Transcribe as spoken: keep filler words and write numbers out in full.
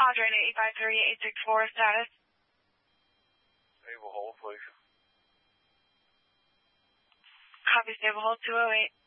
Audrey eight five three eight six four status. Stable hold, please. Copy, stable hold two oh eight.